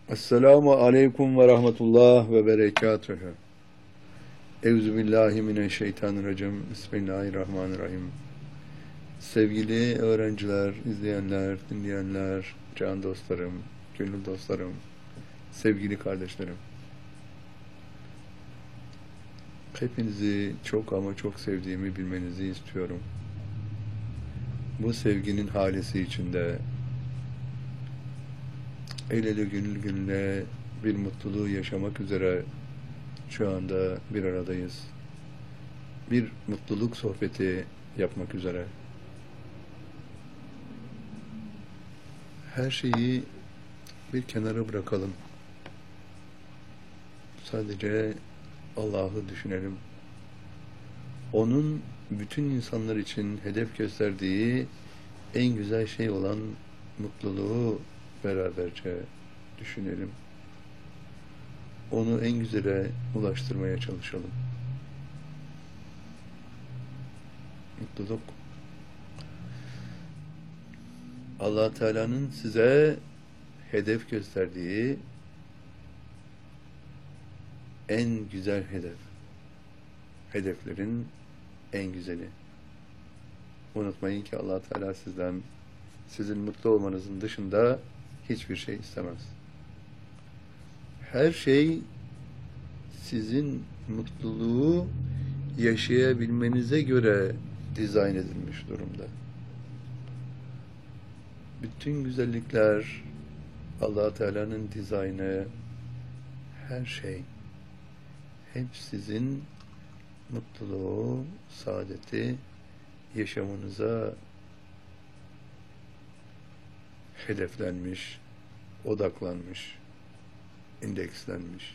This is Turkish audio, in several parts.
Esselamu aleyküm ve rahmetullah ve berekatühü. Euzubillahimineşşeytanirracim. Bismillahirrahmanirrahim. Sevgili öğrenciler, izleyenler, dinleyenler, can dostlarım, gönül dostlarım, sevgili kardeşlerim. Hepinizi çok ama çok sevdiğimi bilmenizi istiyorum. Bu sevginin halisi içinde el ele gönül gönüle bir mutluluğu yaşamak üzere şu anda bir aradayız. Bir mutluluk sohbeti yapmak üzere. Her şeyi bir kenara bırakalım. Sadece Allah'ı düşünelim. Onun bütün insanlar için hedef gösterdiği en güzel şey olan mutluluğu beraberce düşünelim. Onu en güzele ulaştırmaya çalışalım. Mutluluk, Allah Teala'nın size hedef gösterdiği en güzel hedef. Hedeflerin en güzeli. Unutmayın ki Allah Teala sizin mutlu olmanızın dışında hiçbir şey istemez. Her şey sizin mutluluğu yaşayabilmenize göre dizayn edilmiş durumda. Bütün güzellikler, Allah Teala'nın dizaynı, her şey hep sizin mutluluğu, saadeti yaşamınıza hedeflenmiş, odaklanmış, indekslenmiş.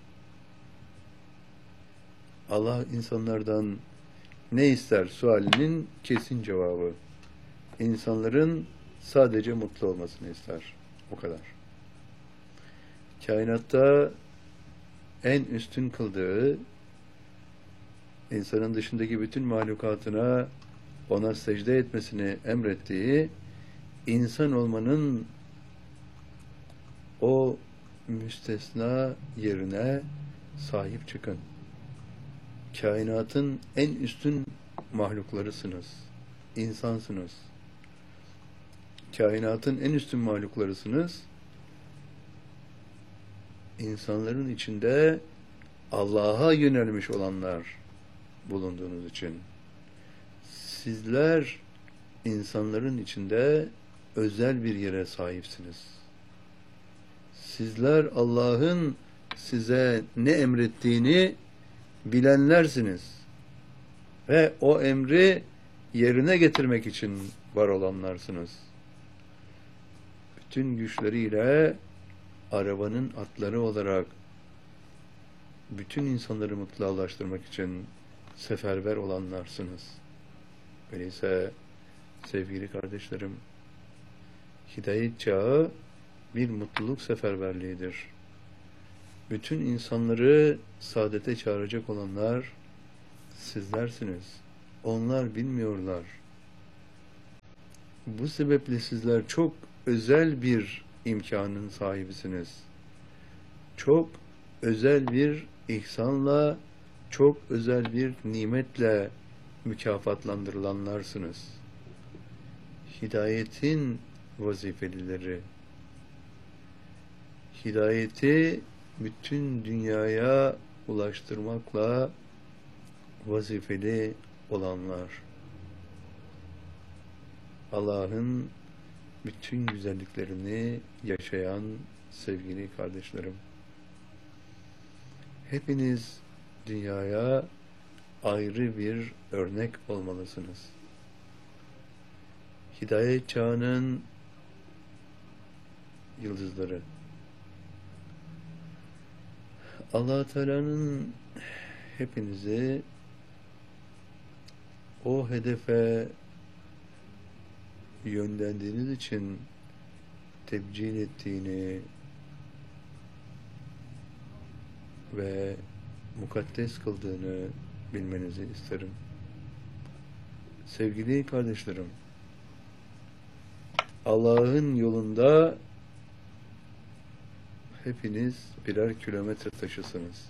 Allah insanlardan ne ister sualinin kesin cevabı. İnsanların sadece mutlu olmasını ister. O kadar. Kainatta en üstün kıldığı, insanın dışındaki bütün mahlukatına ona secde etmesini emrettiği, insan olmanın o müstesna yerine sahip çıkın. Kainatın en üstün mahluklarısınız. İnsansınız. Kainatın en üstün mahluklarısınız. İnsanların içinde Allah'a yönelmiş olanlar bulunduğunuz için. Sizler insanların içinde özel bir yere sahipsiniz. Sizler Allah'ın size ne emrettiğini bilenlersiniz. Ve o emri yerine getirmek için var olanlarsınız. Bütün güçleriyle arabanın atları olarak bütün insanları mutluğa ulaştırmak için seferber olanlarsınız. Öyleyse sevgili kardeşlerim, hidayet çağı bir mutluluk seferberliğidir. Bütün insanları saadete çağıracak olanlar sizlersiniz. Onlar bilmiyorlar. Bu sebeple sizler çok özel bir imkanın sahibisiniz. Çok özel bir ihsanla, çok özel bir nimetle mükafatlandırılanlarsınız. Hidayetin vazifelileri. Hidayeti bütün dünyaya ulaştırmakla vazifeli olanlar. Allah'ın bütün güzelliklerini yaşayan sevgili kardeşlerim. Hepiniz dünyaya ayrı bir örnek olmalısınız. Hidayet çağının yıldızları. Allah Teala'nın hepinizi o hedefe yönlendiğiniz için tebcil ettiğini ve mukaddes kıldığını bilmenizi isterim. Sevgili kardeşlerim, Allah'ın yolunda hepiniz birer kilometre taşısınız.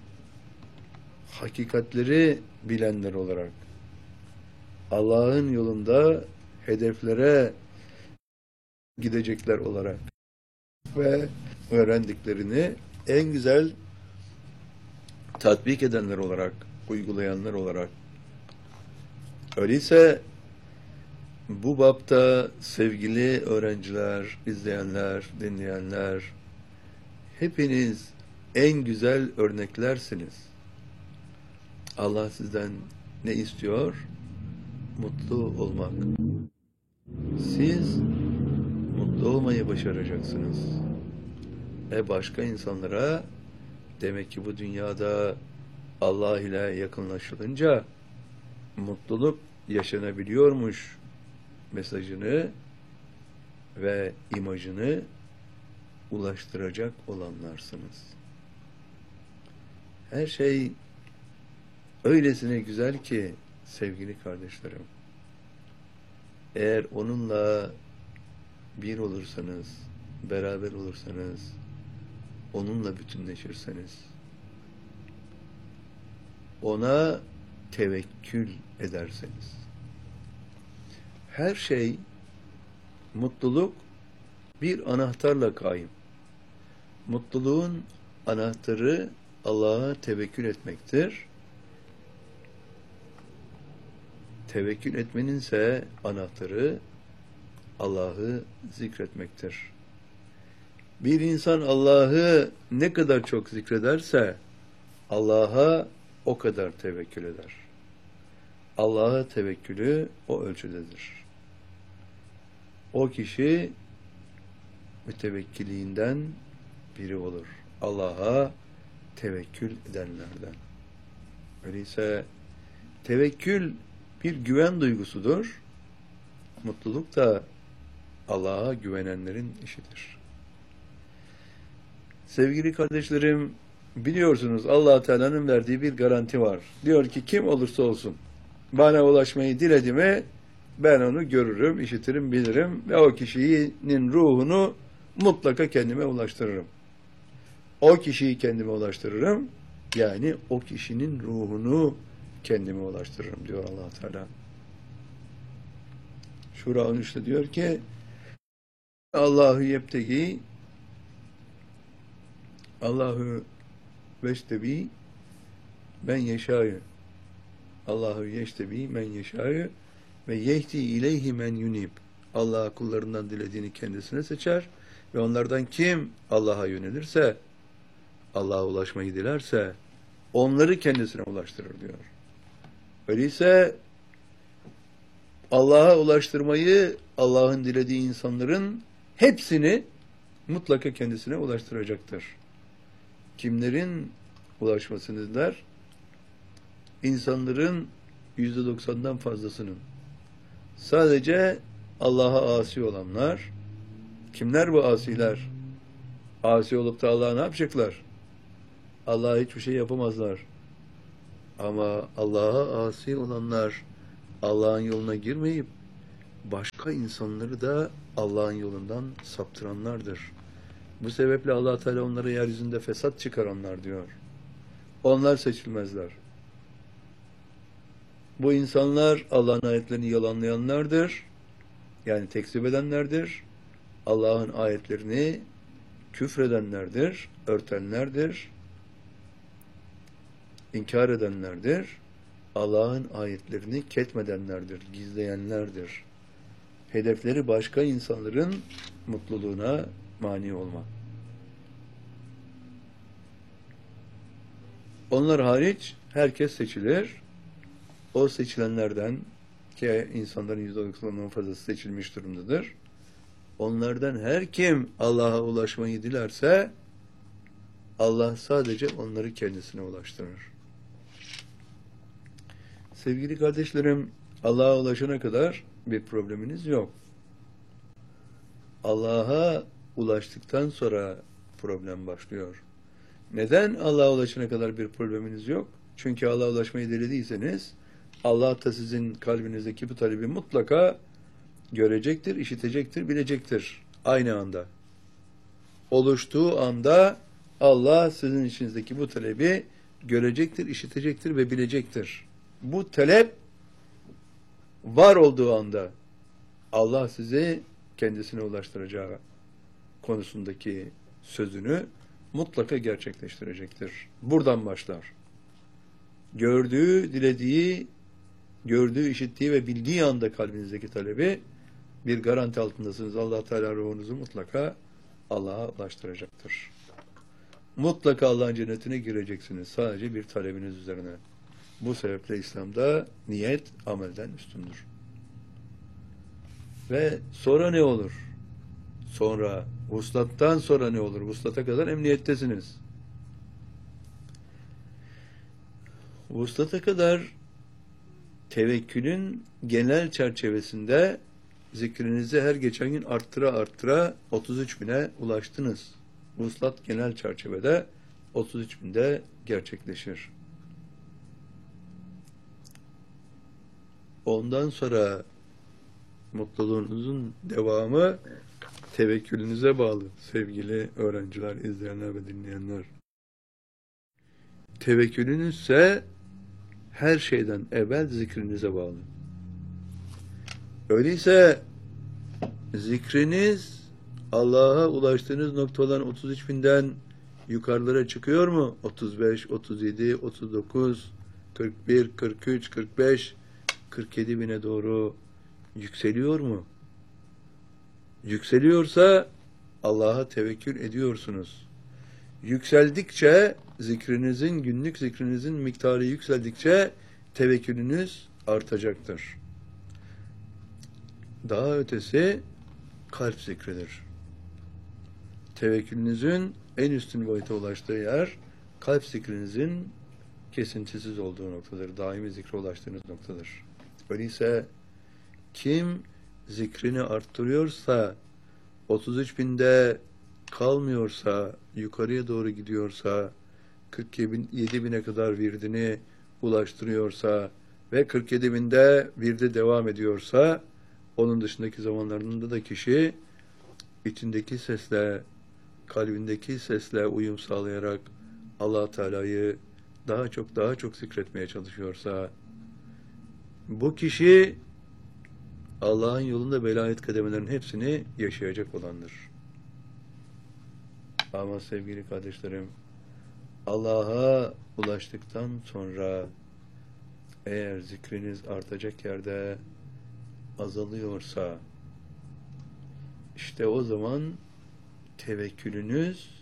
Hakikatleri bilenler olarak, Allah'ın yolunda hedeflere gidecekler olarak ve öğrendiklerini en güzel tatbik edenler olarak, uygulayanlar olarak. Öyleyse bu bapta sevgili öğrenciler, izleyenler, dinleyenler, hepiniz en güzel örneklersiniz. Allah sizden ne istiyor? Mutlu olmak. Siz mutlu olmayı başaracaksınız. Başka insanlara demek ki bu dünyada Allah ile yakınlaşılınca mutluluk yaşanabiliyormuş mesajını ve imajını ulaştıracak olanlarsınız. Her şey öylesine güzel ki sevgili kardeşlerim, eğer onunla bir olursanız, beraber olursanız, onunla bütünleşirseniz, ona tevekkül ederseniz, her şey, mutluluk bir anahtarla kaim. Mutluluğun anahtarı Allah'a tevekkül etmektir. Tevekkül etmeninse anahtarı Allah'ı zikretmektir. Bir insan Allah'ı ne kadar çok zikrederse Allah'a o kadar tevekkül eder. Allah'a tevekkülü o ölçüdedir. O kişi mütevekkiliğinden biri olur. Allah'a tevekkül edenlerden. Öyleyse tevekkül bir güven duygusudur. Mutluluk da Allah'a güvenenlerin işidir. Sevgili kardeşlerim, biliyorsunuz Allah Teala'nın verdiği bir garanti var. Diyor ki kim olursa olsun bana ulaşmayı diledi mi ben onu görürüm, işitirim, bilirim ve o kişinin ruhunu mutlaka kendime ulaştırırım. O kişiyi kendime ulaştırırım. Yani o kişinin ruhunu kendime ulaştırırım diyor Allah Teala. Şura 13'te diyor ki Allahu yebtegi Allahu veştebi ben yeşâ'yı Allahu yeştebi men yeşâ'yı ve yehdi ileyhi men yunib. Allah kullarından dilediğini kendisine seçer ve onlardan kim Allah'a yönelirse, Allah'a ulaşmayı dilerse onları kendisine ulaştırır diyor. Öyleyse Allah'a ulaştırmayı Allah'ın dilediği insanların hepsini mutlaka kendisine ulaştıracaktır. Kimlerin ulaşmasını diler? İnsanların %90'dan fazlasının. Sadece Allah'a asi olanlar. Kimler bu asiler? Asi olup da Allah'a ne yapacaklar? Allah'a hiçbir şey yapamazlar. Ama Allah'a asi olanlar Allah'ın yoluna girmeyip başka insanları da Allah'ın yolundan saptıranlardır. Bu sebeple Allah Teala onlara yeryüzünde fesat çıkaranlar diyor. Onlar seçilmezler. Bu insanlar Allah'ın ayetlerini yalanlayanlardır. Yani tekzip edenlerdir. Allah'ın ayetlerini küfredenlerdir, örtenlerdir, inkar edenlerdir. Allah'ın ayetlerini ketmedenlerdir, gizleyenlerdir. Hedefleri başka insanların mutluluğuna mani olmak. Onlar hariç herkes seçilir. O seçilenlerden ki insanların %90'dan fazlası seçilmiş durumdadır. Onlardan her kim Allah'a ulaşmayı dilerse Allah sadece onları kendisine ulaştırır. Sevgili kardeşlerim, Allah'a ulaşana kadar bir probleminiz yok. Allah'a ulaştıktan sonra problem başlıyor. Neden Allah'a ulaşana kadar bir probleminiz yok? Çünkü Allah'a ulaşmayı dilediyseniz Allah da sizin kalbinizdeki bu talebi mutlaka görecektir, işitecektir, bilecektir. Aynı anda. oluştuğu anda Allah sizin içinizdeki bu talebi görecektir, işitecektir ve bilecektir. Bu talep var olduğu anda Allah sizi kendisine ulaştıracağı konusundaki sözünü mutlaka gerçekleştirecektir. Buradan başlar. Gördüğü, dilediği, gördüğü, işittiği ve bildiği anda kalbinizdeki talebi bir garanti altındasınız. Allah Teala ruhunuzu mutlaka Allah'a ulaştıracaktır. Mutlaka Allah'ın cennetine gireceksiniz. Sadece bir talebiniz üzerine. Bu sebeple İslam'da niyet amelden üstündür. Ve sonra ne olur? Sonra, vuslattan sonra ne olur? Vuslata kadar emniyettesiniz. Vuslata kadar tevekkülün genel çerçevesinde zikrinizi her geçen gün arttıra 33.000'e ulaştınız. Vuslat genel çerçevede 33.000'de gerçekleşir. Ondan sonra mutluluğunuzun devamı tevekkülünüze bağlı sevgili öğrenciler, izleyenler ve dinleyenler. Tevekkülünüzse her şeyden evvel zikrinize bağlı. Öyleyse zikriniz Allah'a ulaştığınız nokta olan 33.000'den yukarılara çıkıyor mu? 35, 37, 39, 41, 43, 45, 47 bine doğru yükseliyor mu? Yükseliyorsa Allah'a tevekkül ediyorsunuz. Yükseldikçe zikrinizin, günlük zikrinizin miktarı yükseldikçe tevekkülünüz artacaktır. Daha ötesi kalp zikridir. Tevekkülünüzün en üstün boyuta ulaştığı yer kalp zikrinizin kesintisiz olduğu noktadır. Daimi zikre ulaştığınız noktadır. Öyleyse kim zikrini arttırıyorsa, 33.000'de kalmıyorsa, yukarıya doğru gidiyorsa, 47.000'e kadar virdini ulaştırıyorsa ve 47.000'de virde devam ediyorsa, onun dışındaki zamanlarında da kişi içindeki sesle, kalbindeki sesle uyum sağlayarak Allah Teala'yı daha çok zikretmeye çalışıyorsa, bu kişi Allah'ın yolunda velayet kademelerin hepsini yaşayacak olandır. Ama sevgili kardeşlerim, Allah'a ulaştıktan sonra eğer zikriniz artacak yerde azalıyorsa, işte o zaman tevekkülünüz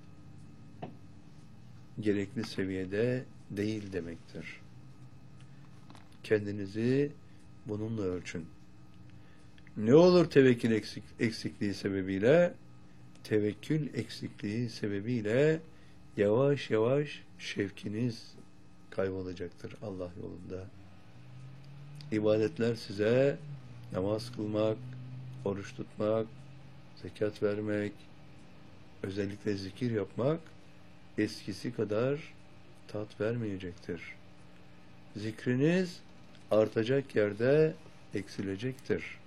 gerekli seviyede değil demektir. Kendinizi bununla ölçün. Ne olur tevekkül eksikliği sebebiyle? Tevekkül eksikliği sebebiyle yavaş yavaş şevkiniz kaybolacaktır Allah yolunda. İbadetler size namaz kılmak, oruç tutmak, zekat vermek, özellikle zikir yapmak eskisi kadar tat vermeyecektir. Zikriniz artacak yerde eksilecektir.